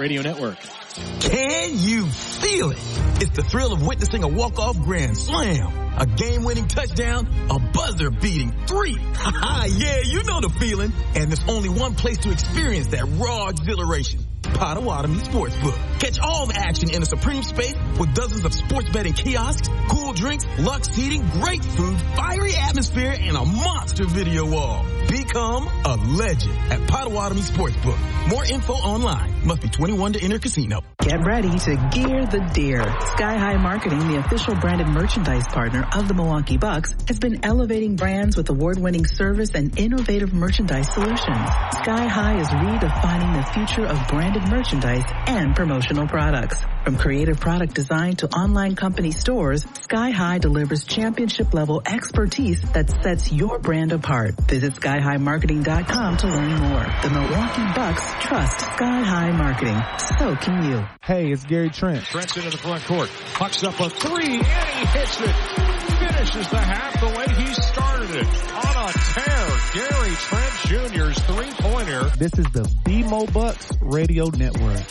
Radio Network. Can you feel it? It's the thrill of witnessing a walk-off grand slam, a game-winning touchdown, a buzzer-beating 3. Yeah, you know the feeling. And there's only one place to experience that raw exhilaration. Potawatomi Sportsbook. Catch all the action in a supreme space with dozens of sports betting kiosks, cool drinks, luxe seating, great food, fiery atmosphere, and a monster video wall. Become a legend at Potawatomi Sportsbook. More info online. Must be 21 to enter casino. Get ready to gear the deer. Sky High Marketing, the official branded merchandise partner of the Milwaukee Bucks, has been elevating brands with award-winning service and innovative merchandise solutions. Sky High is redefining the future of branded merchandise and promotional products. From creative product design to online company stores, Sky High delivers championship-level expertise that sets your brand apart. Visit skyhighmarketing.com to learn more. The Milwaukee Bucks trust Sky High Marketing. So can you. Hey, it's Gary Trent. Trent's into the front court. Pucks up a 3, and he hits it. Finishes the half the way he started it. On a tear, Gary Trent Jr.'s three-pointer. This is the BMO Bucks Radio Network.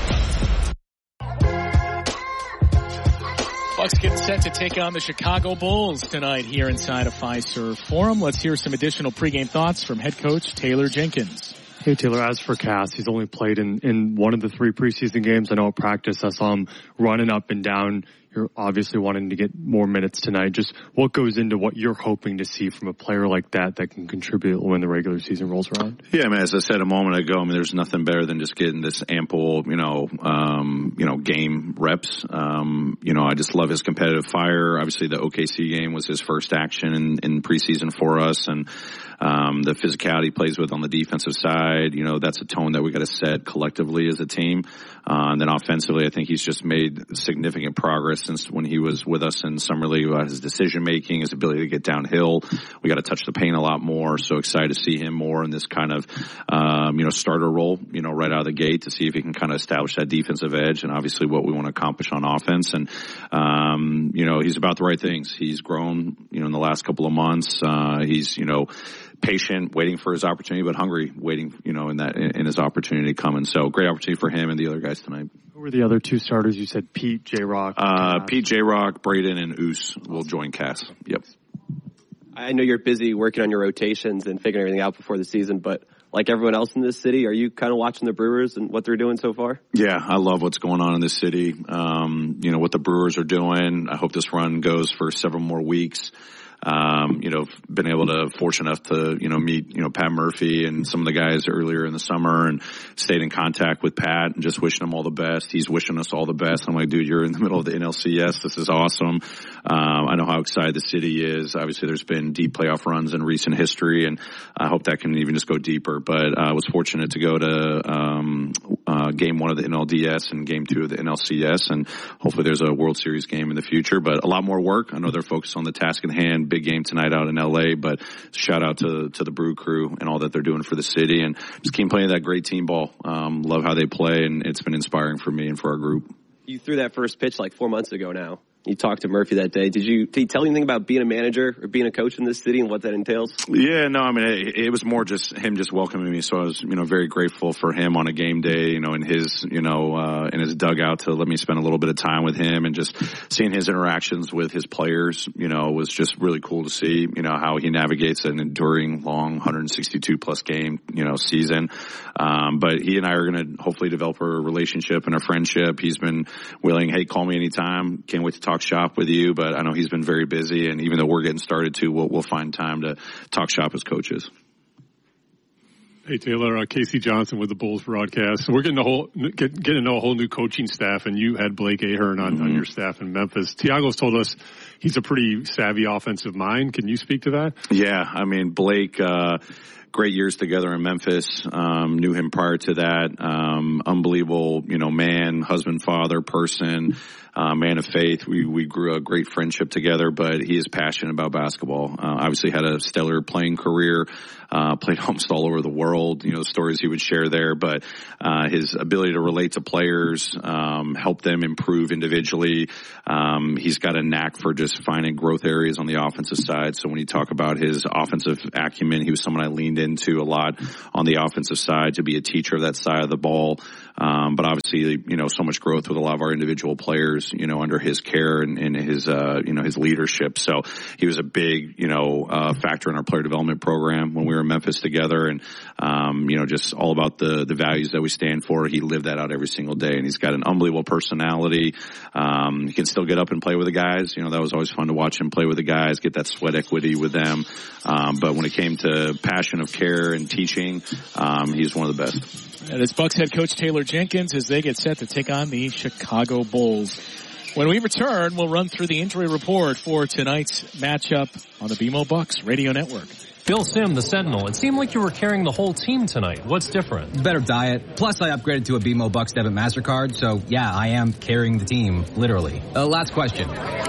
Bucks get set to take on the Chicago Bulls tonight here inside of Fiserv Forum. Let's hear some additional pregame thoughts from head coach Taylor Jenkins. Hey, Taylor, as for Cass, he's only played in one of the 3 preseason games. I know at practice I saw him running up and down. You're obviously wanting to get more minutes tonight. Just what goes into what you're hoping to see from a player like that can contribute when the regular season rolls around? Yeah, I mean, as I said a moment ago, there's nothing better than just getting this ample, game reps. I just love his competitive fire. Obviously, the OKC game was his first action in preseason for us, and the physicality he plays with on the defensive side, that's a tone that we got to set collectively as a team. And then offensively, I think he's just made significant progress since when he was with us in Summer League about his decision making, his ability to get downhill. We got to touch the paint a lot more. So excited to see him more in this kind of, starter role, right out of the gate to see if he can kind of establish that defensive edge and obviously what we want to accomplish on offense. And, he's about the right things. He's grown, in the last couple of months. He's, patient, waiting for his opportunity, but hungry, waiting, in his opportunity coming. So great opportunity for him and the other guys tonight. Who were the other 2 starters? You said Pete, J-Rock. Pete, J-Rock, Braden, and Oos will join Cass. Yep. I know you're busy working on your rotations and figuring everything out before the season, but like everyone else in this city, are you kind of watching the Brewers and what they're doing so far? Yeah, I love what's going on in this city. What the Brewers are doing. I hope this run goes for several more weeks. Been able to, fortunate enough to, meet, Pat Murphy and some of the guys earlier in the summer and stayed in contact with Pat and just wishing him all the best. He's wishing us all the best. I'm like, dude, you're in the middle of the NLCS. This is awesome. I know how excited the city is. Obviously there's been deep playoff runs in recent history and I hope that can even just go deeper. But I was fortunate to go to, game 1 of the NLDS and game 2 of the NLCS and hopefully there's a World Series game in the future, but a lot more work. I know they're focused on the task at hand. Big game tonight out in LA, but shout out to the Brew crew and all that they're doing for the city and just keep playing that great team ball. Love how they play and it's been inspiring for me and for our group. You threw that first pitch like 4 months ago now. You talked to Murphy that day. Did he tell you anything about being a manager or being a coach in this city and what that entails? Yeah, no, I mean, it was more just him just welcoming me. So I was, very grateful for him on a game day, in his, in his dugout to let me spend a little bit of time with him and just seeing his interactions with his players, was just really cool to see, how he navigates an enduring long 162 plus game, season. But he and I are going to hopefully develop a relationship and a friendship. He's been willing, hey, call me anytime. Can't wait to talk shop with you, but I know he's been very busy, and even though we're getting started too, we'll find time to talk shop as coaches. Hey Taylor, Casey Johnson with the Bulls broadcast. So we're getting to know a whole new coaching staff, and you had Blake Ahern on your staff in Memphis. Tiago's told us he's a pretty savvy offensive mind. Can you speak to that? Yeah, I mean Blake. Great years together in Memphis. Knew him prior to that. Unbelievable, man, husband, father, person. Man of faith. We grew a great friendship together, but he is passionate about basketball. Obviously had a stellar playing career, played almost all over the world, stories he would share there, but, his ability to relate to players, help them improve individually. He's got a knack for just finding growth areas on the offensive side. So when you talk about his offensive acumen, he was someone I leaned into a lot on the offensive side to be a teacher of that side of the ball. But obviously, so much growth with a lot of our individual players, under his care and his, his leadership. So he was a big, factor in our player development program when we were in Memphis together. And, just all about the values that we stand for. He lived that out every single day, and he's got an unbelievable personality. He can still get up and play with the guys. That was always fun to watch him play with the guys, get that sweat equity with them. But when it came to passion of care and teaching, he's one of the best. And it's Bucks head coach Taylor Jenkins as they get set to take on the Chicago Bulls. When we return, we'll run through the injury report for tonight's matchup on the BMO Bucks Radio Network. Phil Sim, the Sentinel, it seemed like you were carrying the whole team tonight. What's different? Better diet. Plus, I upgraded to a BMO Bucks debit MasterCard, so yeah, I am carrying the team, literally. Last question.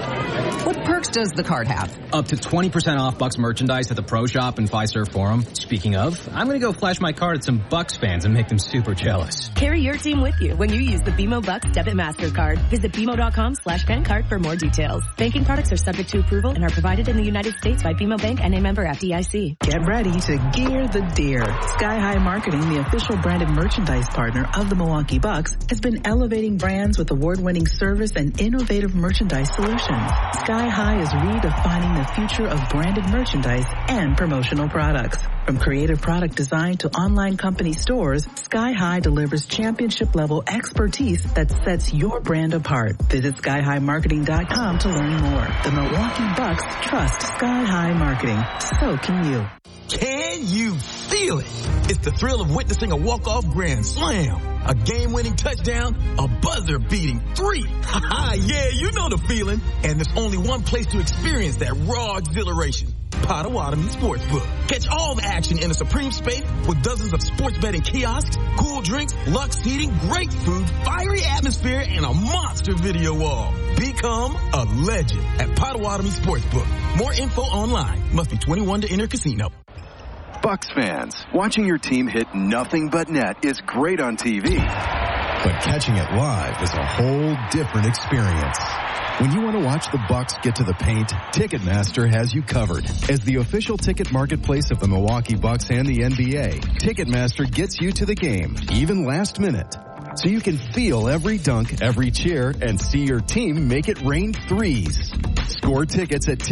What perks does the card have? Up to 20% off Bucks merchandise at the Pro Shop and Fiserv Forum. Speaking of, I'm going to go flash my card at some Bucks fans and make them super jealous. Carry your team with you when you use the BMO Bucks debit MasterCard. Visit BMO.com/bankcard for more details. Banking products are subject to approval and are provided in the United States by BMO Bank and a member FDIC. Get ready to gear the deer. Sky High Marketing, the official branded merchandise partner of the Milwaukee Bucks, has been elevating brands with award-winning service and innovative merchandise solutions. Sky High is redefining the future of branded merchandise and promotional products. From creative product design to online company stores, Sky High delivers championship-level expertise that sets your brand apart. Visit SkyHighMarketing.com to learn more. The Milwaukee Bucks trust Sky High Marketing. So can you. Can you feel it? It's the thrill of witnessing a walk-off grand slam, a game-winning touchdown, a buzzer-beating 3. Yeah, you know the feeling. And there's only one place to experience that raw exhilaration. Potawatomi Sportsbook. Catch all the action in a supreme space with dozens of sports betting kiosks, cool drinks, luxe seating, great food, fiery atmosphere, and a monster video wall. Become a legend at Potawatomi Sportsbook. More info online. Must be 21 to enter casino. Bucks fans, watching your team hit nothing but net is great on TV. But catching it live is a whole different experience. When you want to watch the Bucks get to the paint, Ticketmaster has you covered. As the official ticket marketplace of the Milwaukee Bucks and the NBA, Ticketmaster gets you to the game, even last minute. So you can feel every dunk, every cheer, and see your team make it rain threes. Score tickets at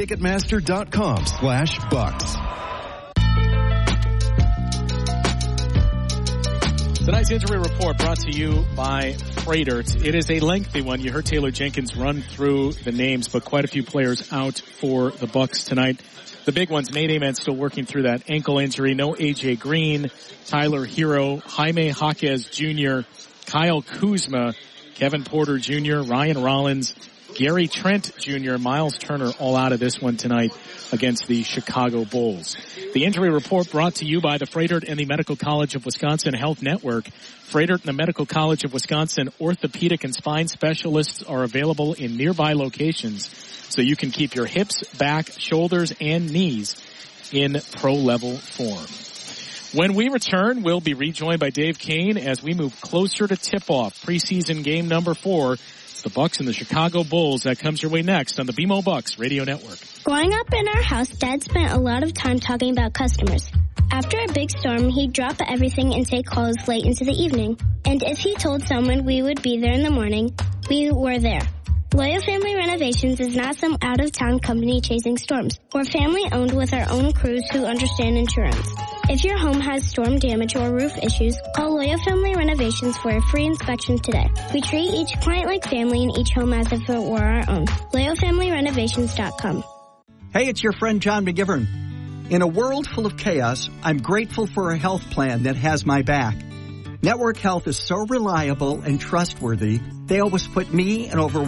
Ticketmaster.com/Bucks. Tonight's injury report brought to you by Freightert. It is a lengthy one. You heard Taylor Jenkins run through the names, but quite a few players out for the Bucks tonight. The big ones, Nate Aman still working through that ankle injury. No A.J. Green, Tyler Hero, Jaime Jaquez Jr., Kyle Kuzma, Kevin Porter Jr., Ryan Rollins, Gary Trent Jr., Miles Turner all out of this one tonight against the Chicago Bulls. The injury report brought to you by the Freightert and the Medical College of Wisconsin Health Network. Freightert and the Medical College of Wisconsin orthopedic and spine specialists are available in nearby locations so you can keep your hips, back, shoulders, and knees in pro-level form. When we return, we'll be rejoined by Dave Kane as we move closer to tip-off preseason game number 4. The Bucks and the Chicago Bulls. That comes your way next on the BMO Bucks Radio Network. Growing up in our house, Dad spent a lot of time talking about customers. After a big storm, he'd drop everything and take calls late into the evening. And if he told someone we would be there in the morning, we were there. Loyal Family Renovations is not some out-of-town company chasing storms. We're family-owned with our own crews who understand insurance. If your home has storm damage or roof issues, call Loyal Family Renovations for a free inspection today. We treat each client like family and each home as if it were our own. LoyalFamilyRenovations.com. Hey, it's your friend John McGivern. In a world full of chaos, I'm grateful for a health plan that has my back. Network Health is so reliable and trustworthy, they always put me and over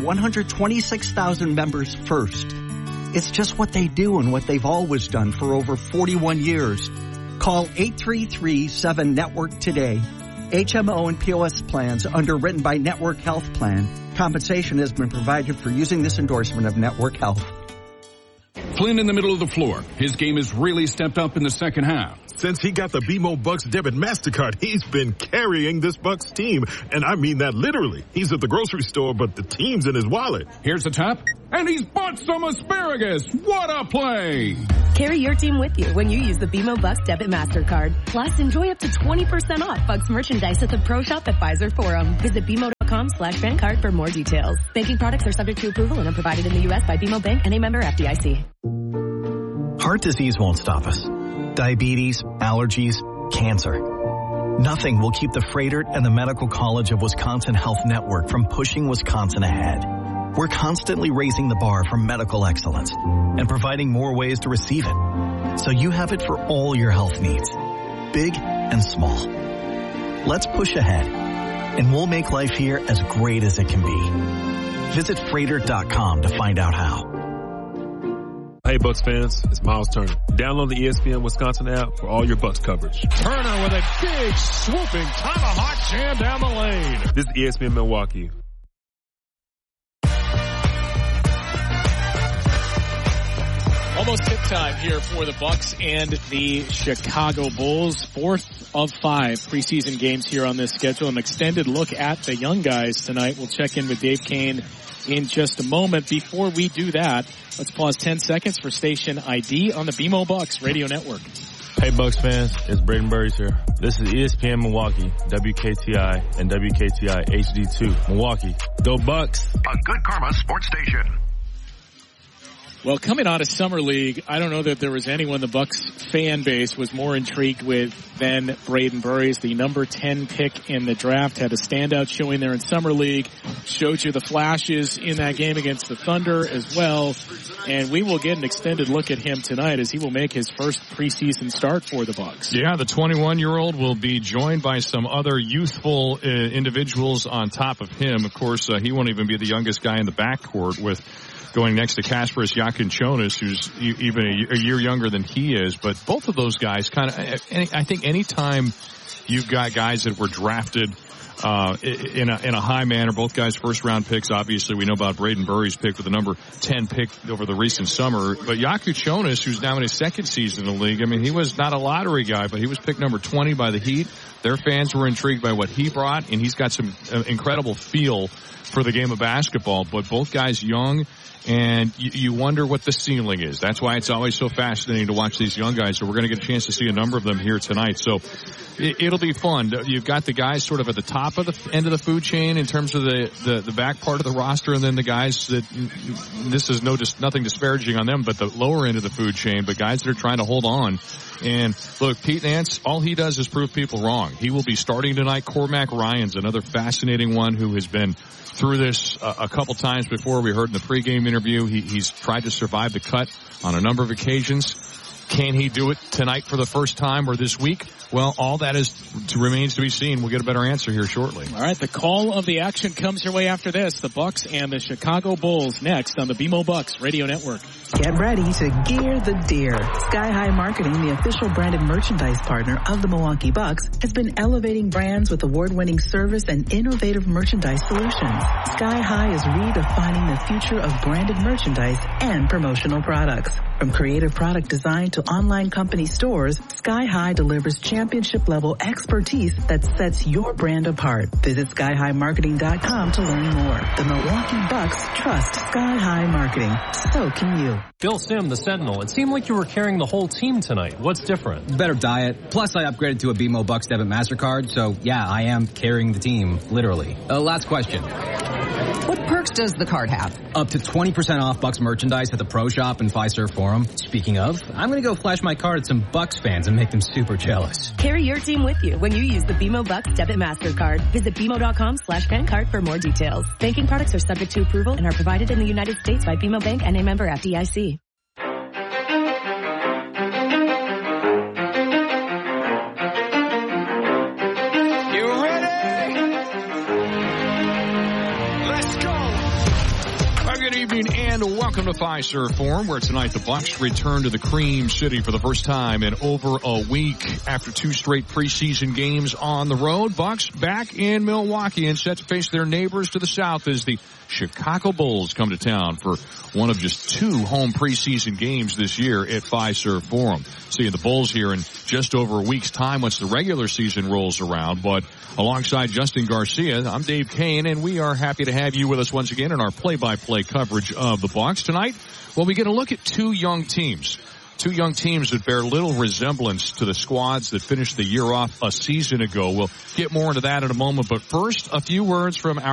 126,000 members first. It's just what they do and what they've always done for over 41 years. Call 833-7-NETWORK today. HMO and POS plans underwritten by Network Health Plan. Compensation has been provided for using this endorsement of Network Health. Flynn in the middle of the floor. His game has really stepped up in the second half. Since he got the BMO Bucks debit MasterCard, he's been carrying this Bucks team. And I mean that literally. He's at the grocery store, but the team's in his wallet. Here's the tap, and he's bought some asparagus. What a play! Carry your team with you when you use the BMO Bucks debit MasterCard. Plus, enjoy up to 20% off Bucks merchandise at the Pro Shop at Pfizer Forum. Visit BMO.com/bankcard for more details. Banking products are subject to approval and are provided in the U.S. by BMO Bank and a member FDIC. Heart disease won't stop us. Diabetes, allergies, cancer. Nothing will keep the Froedtert and the Medical College of Wisconsin Health Network from pushing Wisconsin ahead. We're constantly raising the bar for medical excellence and providing more ways to receive it, so you have it for all your health needs, big and small. Let's push ahead, and we'll make life here as great as it can be. Visit Froedtert.com to find out how. Hey, Bucks fans, it's Miles Turner. Download the ESPN Wisconsin app for all your Bucks coverage. Turner with a big swooping tomahawk jam down the lane. This is ESPN Milwaukee. Almost tip time here for the Bucks and the Chicago Bulls. 4th of 5 preseason games here on this schedule. An extended look at the young guys tonight. We'll check in with Dave Kane in just a moment. Before we do that, let's pause 10 seconds for station ID on the BMO Bucks Radio Network. Hey Bucks fans, it's Braden Burries here. This is ESPN Milwaukee, WKTI and WKTI HD2. Milwaukee, go Bucks! A Good Karma sports station. Well, coming out of Summer League, I don't know that there was anyone the Bucks fan base was more intrigued with than Braden Burries. The number 10 pick in the draft had a standout showing there in Summer League. Showed you the flashes in that game against the Thunder as well. And we will get an extended look at him tonight as he will make his first preseason start for the Bucks. Yeah, the 21-year-old will be joined by some other youthful individuals on top of him. Of course, he won't even be the youngest guy in the backcourt with going next to Kasparas Jakinčionis, who's even a year younger than he is. But both of those guys kind of, I think anytime you've got guys that were drafted in a high manner, both guys first-round picks. Obviously, we know about Braden Burries' pick with the number 10 pick over the recent summer. But Jakinčionis, who's now in his second season in the league, I mean, he was not a lottery guy, but he was picked number 20 by the Heat. Their fans were intrigued by what he brought, and he's got some incredible feel for the game of basketball. But both guys young, and you wonder what the ceiling is. That's why it's always so fascinating to watch these young guys. So we're going to get a chance to see a number of them here tonight. So it'll be fun. You've got the guys sort of at the top of the end of the food chain in terms of the back part of the roster, and then the guys that, this is nothing disparaging on them, but the lower end of the food chain, but guys that are trying to hold on. And look, Pete Nance, all he does is prove people wrong. He will be starting tonight. Cormac Ryan's another fascinating one who has been through this a couple times before. We heard in the pregame interview, he's tried to survive the cut on a number of occasions. Can he do it tonight for the first time or this week? Well, all that remains to be seen. We'll get a better answer here shortly. All right, the call of the action comes your way after this. The Bucks and the Chicago Bulls next on the BMO Bucks Radio Network. Get ready to gear the deer. Sky High Marketing, the official branded merchandise partner of the Milwaukee Bucks, has been elevating brands with award-winning service and innovative merchandise solutions. Sky High is redefining the future of branded merchandise and promotional products. From creative product design to online company stores, Sky High delivers championship-level expertise that sets your brand apart. Visit skyhighmarketing.com to learn more. The Milwaukee Bucks trust Sky High Marketing. So can you. Bill Sim, the Sentinel, it seemed like you were carrying the whole team tonight. What's different? Better diet. Plus, I upgraded to a BMO Bucks debit MasterCard, so yeah, I am carrying the team, literally. Last question. What perks does the card have? Up to 20% off Bucks merchandise at the Pro Shop and Pfizer Forum. Speaking of, I'm going to go flash my card at some Bucks fans and make them super jealous. Carry your team with you when you use the BMO Bucks debit MasterCard. Visit BMO.com/bankcard for more details. Banking products are subject to approval and are provided in the United States by BMO Bank and a member FDIC. Good evening and welcome to Fiserv Forum, where tonight the Bucks return to the Cream City for the first time in over a week after 2 straight preseason games on the road. Bucks back in Milwaukee and set to face their neighbors to the south as the Chicago Bulls come to town for one of just 2 home preseason games this year at Fiserv Forum. Seeing the Bulls here in just over a week's time once the regular season rolls around. But alongside Justin Garcia, I'm Dave Kane, and we are happy to have you with us once again in our play-by-play coverage of the Bucks tonight. Well, we get a look at 2 young teams. 2 young teams that bear little resemblance to the squads that finished the year off a season ago. We'll get more into that in a moment, but first, a few words from our